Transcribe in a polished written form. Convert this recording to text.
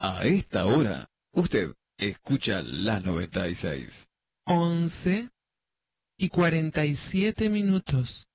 A esta hora, usted escucha la 96. 11:47.